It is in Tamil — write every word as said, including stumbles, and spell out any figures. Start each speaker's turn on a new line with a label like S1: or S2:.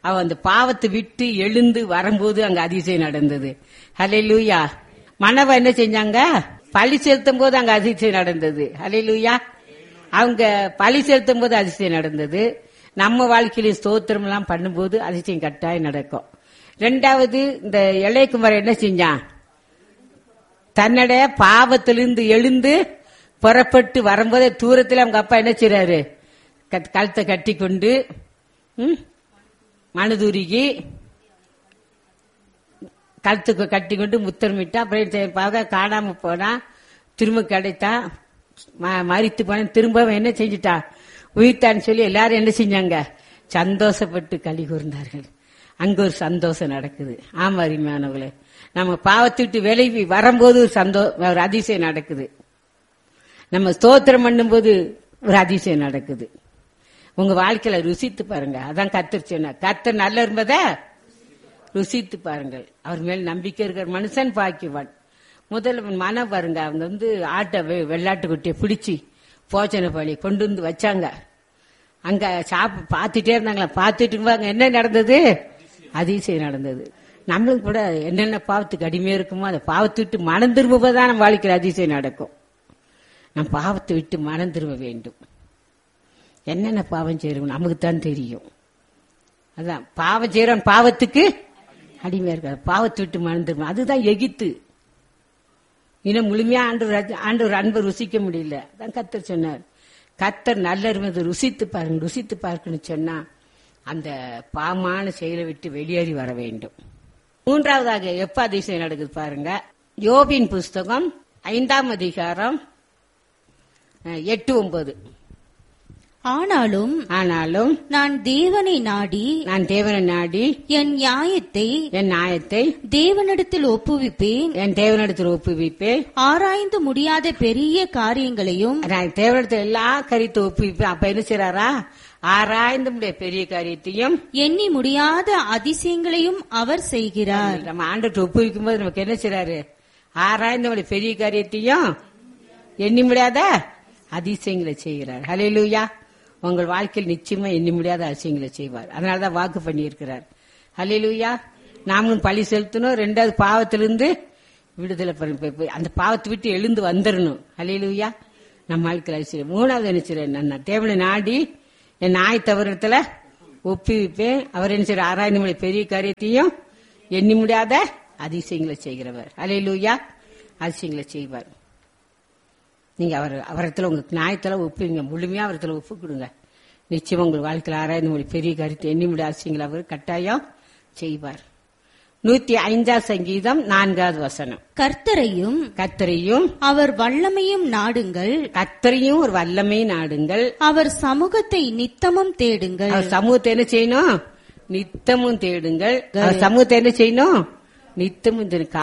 S1: அவ அந்த பாவத்தை விட்டு எழுந்து வரும்போது அங்க அதிசயம் நடந்தது. ஹல்லேலூயா. மனவ என்ன செஞ்சாங்க? பழி செலுத்தும் போது அங்க அதிசயம் நடந்தது. ஹல்லேலூயா. அவங்க பழி செலுத்தும் போது அதிசயம் நடந்தது. நம்ம வாழ்க்கையில ஸ்தோத்திரம் எல்லாம் பண்ணும்போது அதிசயம் கட்டாயம் நடக்கும். ரெண்டாவது, இந்த இளையகுமாரன் என்ன செஞ்சான்? தன்னுடைய பாவத்திலிருந்து எழுந்து புறப்பட்டு வரும்போதே தூரத்தில் அவங்க அப்பா என்ன செய்றாரு? கழுத்தை கட்டி கொண்டு மனதுருகி கழுத்துக்கு கட்டி கொண்டு முத்தமிட்டா. அப்புறம் காணாம போனா, திரும்ப கிடைத்தா, மரித்து போன, திரும்ப என்ன செஞ்சுட்டா? உயிர்த்தான்னு சொல்லி எல்லாரும் என்ன செஞ்சாங்க? சந்தோஷப்பட்டு களி கூர்ந்தார்கள். அங்க ஒரு சந்தோஷம் நடக்குது. ஆமா அருமையானவர்களே, நம்ம பாவத்துட்டு விலகி வரும்போது ஒரு சந்தோஷம், ஒரு அதிசயம் நடக்குது. நம்ம ஸ்தோத்திரம் பண்ணும்போது ஒரு அதிசயம் நடக்குது. உங்க வாழ்க்கையில ருசித்து பாருங்க. அதான் கர்த்தர் சொன்னார், கர்த்தர் நல்ல இருப்பத ருசித்து பாருங்கள். அவர் மேல் நம்பிக்கை இருக்கிற மனுஷன் பாக்கியவான். முதல்ல மனம் பாருங்க, அவங்க வந்து ஆட்டை வெள்ளாட்டு குட்டியை பிடிச்சி போச்சனை பழி கொண்டு வந்து வச்சாங்க. அங்க சாப்ப பார்த்துட்டே இருந்தாங்களா. பார்த்துட்டு அங்க என்ன நடந்தது? அதிசயம் நடந்தது. நம்மளும் கூட என்னென்ன பாவத்துக்கு அடிமையா இருக்குமோ அதை பாவத்தை விட்டு மனம் திரும்பதான் நம்ம வாழ்க்கையில் அதிசயம் நடக்கும். நம் பாவத்தை விட்டு மனம் திரும்ப வேண்டும். என்னென்ன பாவம் செய்யறோம் நமக்கு தான் தெரியும். அதான் பாவம் செய்யறோம், பாவத்துக்கு அடிமையா இருக்க, பாவத்தை விட்டு மனம் திரும்ப. அதுதான் எகித்து. இன்னும் முழுமையா ஆண்டு ஆண்டு ஒரு அன்பை ருசிக்க முடியல. அதான் கர்த்தர் சொன்னார், கர்த்தர் நல்ல இருந்தது ருசித்து பாருங்க. ருசித்து பார்க்கணும்னு சொன்னா அந்த பாவமான செயலை விட்டு வெளியேறி வர வேண்டும். மூன்றாவதாக எப்ப அதிசயம் நடக்குது பாருங்க. யோபின் புஸ்தகம் ஐந்தாம் அதிகாரம் எட்டு ஒன்பது.
S2: ஆனாலும்
S1: ஆனாலும்
S2: நான் தேவனை நாடி
S1: நான் தேவனை நாடி
S2: என் நியாயத்தை
S1: என் நியாயத்தை
S2: தேவனிடத்தில் ஒப்புவிப்பேன்.
S1: என் தேவனிடத்தில் ஒப்புவிப்பேன்.
S2: ஆராய்ந்து முடியாத பெரிய காரியங்களையும்
S1: நான் தேவனிடத்தில் எல்லா காரியத்தை ஒப்புவிப்பேன். அப்ப என்ன செய்றாரா? ஆராய்ந்து முடியாத பெரிய காரியத்தையும்
S2: எண்ணி முடியாத அதிசயங்களையும் அவர் செய்கிறார்.
S1: நம்ம ஆண்டவர்கிட்ட ஒப்புவிக்கும் போது நமக்கு என்ன செய்றாரு? ஆராய்ந்து முடியாத பெரிய காரியத்தையும் எண்ணி முடியாத அதிசயங்களை செய்கிறார். ஹல்லேலூயா. உங்கள் வாழ்க்கையில் நிச்சயமா எண்ணி முடியாத அதிசயங்களை செய்வார். அதனாலதான் வாக்கு பண்ணி இருக்கிறார். ஹல்லேலூயா. நாமளும் பழி செலுத்தணும். ரெண்டாவது பாவத்திலிருந்து விடுதலை பண்ண, அந்த பாவத்தை விட்டு எழுந்து வந்துடணும். ஹல்லேலூயா. நம்ம வாழ்க்கையில் அதிசயம். மூணாவது என்ன செய்யறேன்? நான் தேவனை நாடி என் நாய் தவறத்துல ஒப்புவிப்பேன். அவர் என்ன செய்யற? ஆராய்ந்து மணி பெரிய காரியத்தையும் எண்ணி முடியாத அதிசயங்களை செய்கிறவர். ஹல்லேலூயா. அதிசயங்களை செய்வார். நீங்க அவர் அவரத்துல உங்க நியாயத்துல ஒப்புவீங்க, முழுமையா அவரத்துல ஒப்பு கொடுங்க. நிச்சயம் உங்கள் வாழ்க்கையில் ஆராய்ந்து மொழி பெரிய கருத்து எண்ணி முடியாத அதிசயங்களை அவர் கட்டாயம் செய்வார். நூத்தி ஐந்தாம் சங்கீதம் நான்காவது வசனம்.
S2: கர்த்தரையும்
S1: கர்த்தரையும்
S2: அவர் வல்லமையும் நாடுங்கள்.
S1: கர்த்தரையும் ஒரு வல்லமை நாடுங்கள்.
S2: அவர் சமூகத்தை நித்தமும் தேடுங்கள்.
S1: அவர் சமூகத்தை என்ன செய்யணும்? நித்தமும் தேடுங்கள். அவர் சமூகத்தை என்ன செய்யணும்? நித்தமும்